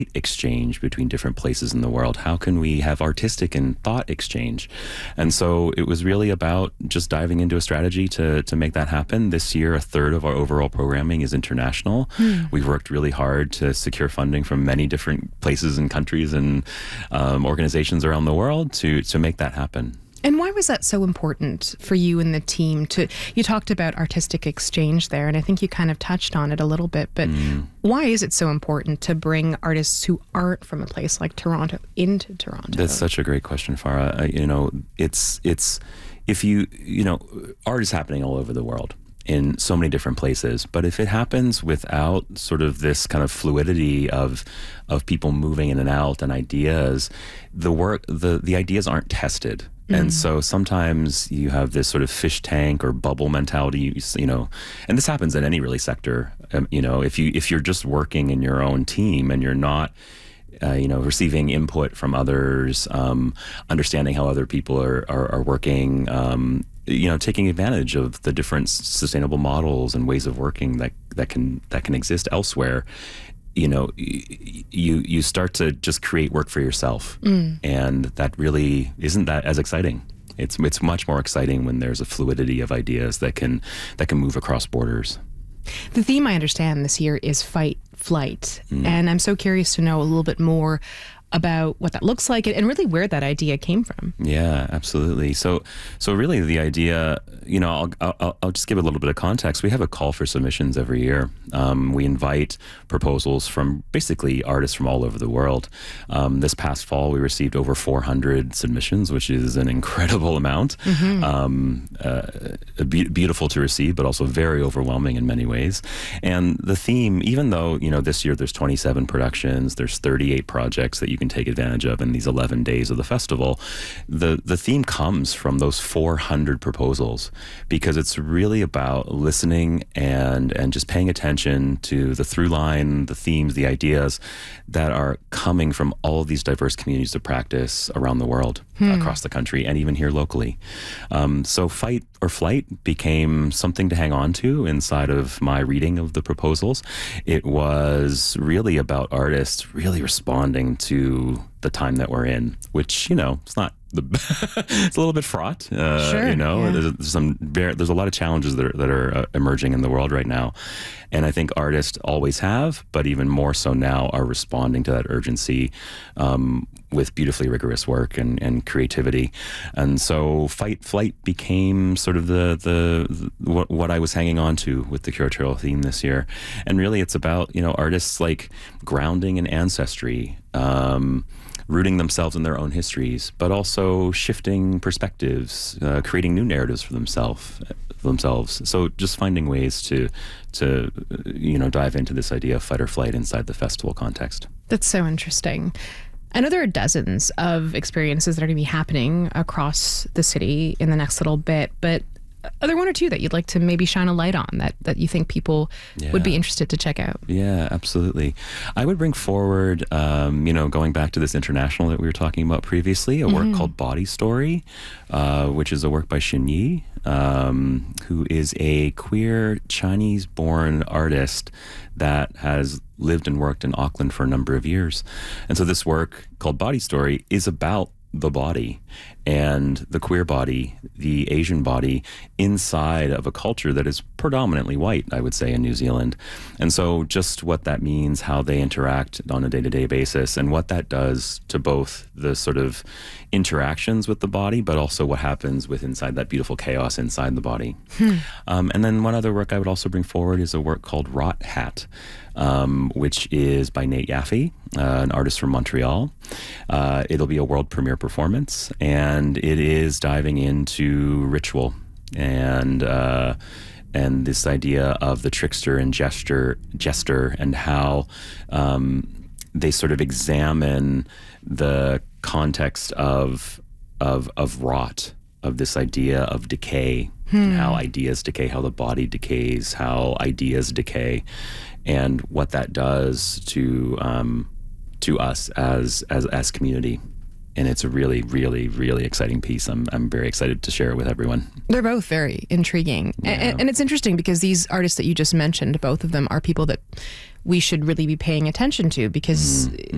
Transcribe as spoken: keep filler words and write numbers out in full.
exchange between different places in the world? How can we have artistic and thought exchange? And so it was really about just diving into a strategy to to make that happen. This year, a third of our overall programming is international. Hmm. We've worked really hard to secure funding from many different places and countries and um, organizations around the world to to make that happen. And why was that so important for you and the team? To you talked about artistic exchange there, and I think you kind of touched on it a little bit, but mm. why is it so important to bring artists who aren't from a place like Toronto into Toronto? That's such a great question, Farah. Uh, you know, it's, it's, if you, you know, art is happening all over the world in so many different places, but if it happens without sort of this kind of fluidity of of people moving in and out and ideas, the work, the, the ideas aren't tested. And so sometimes you have this sort of fish tank or bubble mentality, you, you know, and this happens in any really sector. Um, you know, if you if you're just working in your own team and you're not, uh, you know, receiving input from others, um, understanding how other people are are, are working, um, you know, taking advantage of the different sustainable models and ways of working that that can that can exist elsewhere. You know, you you start to just create work for yourself, mm. and that really isn't that as exciting. It's it's much more exciting when there's a fluidity of ideas that can that can move across borders. The theme I understand this year is fight, flight, mm. and I'm so curious to know a little bit more about what that looks like and really where that idea came from. Yeah, absolutely. So, so really the idea, you know, I'll, I'll, I'll just give a little bit of context. We have a call for submissions every year. Um, we invite proposals from basically artists from all over the world. Um, this past fall, we received over four hundred submissions, which is an incredible amount. Mm-hmm. um, uh, be beautiful to receive, but also very overwhelming in many ways. And the theme, even though, you know, this year there's twenty-seven productions, there's thirty-eight projects that you can take advantage of in these eleven days of the festival, the the theme comes from those four hundred proposals, because it's really about listening and and just paying attention to the through line, the themes, the ideas that are coming from all of these diverse communities of practice around the world, hmm. across the country, and even here locally. Um, so Fight or Flight became something to hang on to inside of my reading of the proposals. It was really about artists really responding to the time that we're in, which, you know, it's not the it's a little bit fraught. Uh, sure, you know, yeah. there's some very, there's a lot of challenges that are, that are uh, emerging in the world right now, and I think artists always have, but even more so now, are responding to that urgency um, with beautifully rigorous work and, and creativity. And so Fight Flight became sort of the the, the what, what I was hanging on to with the curatorial theme this year. And really, it's about, you know, artists like grounding in ancestry, um, rooting themselves in their own histories, but also shifting perspectives, uh, creating new narratives for themselves. themselves. So just finding ways to, to you know, dive into this idea of fight or flight inside the festival context. That's so interesting. I know there are dozens of experiences that are going to be happening across the city in the next little bit, but are there one or two that you'd like to maybe shine a light on that, that you think people yeah. would be interested to check out? Yeah, absolutely. I would bring forward, um, you know, going back to this international that we were talking about previously, a mm-hmm. work called Body Story, uh, which is a work by Xin Yi, um, who is a queer Chinese-born artist that has lived and worked in Auckland for a number of years. And so this work called Body Story is about the body and the queer body, the Asian body, inside of a culture that is predominantly white, I would say, in New Zealand. And so just what that means, how they interact on a day-to-day basis, and what that does to both the sort of interactions with the body, but also what happens with inside that beautiful chaos inside the body. Hmm. Um, and then one other work I would also bring forward is a work called Rot Hat, um, which is by Nate Yaffe, uh, an artist from Montreal. Uh, it'll be a world premiere performance, and it is diving into ritual and uh, and this idea of the trickster and jester, jester and how um, they sort of examine the context of of of rot, of this idea of decay, hmm. and how ideas decay, how the body decays, how ideas decay, and what that does to um, to us as as as community. And it's a really, really, really exciting piece. I'm I'm very excited to share it with everyone. They're both very intriguing. Yeah. And, and it's interesting because these artists that you just mentioned, both of them are people that we should really be paying attention to, because mm-hmm.